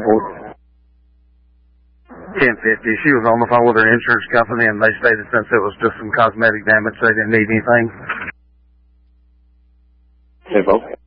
report. 1050. She was on the phone with her insurance company, and they stated since it was just some cosmetic damage, they didn't need anything. 10-4.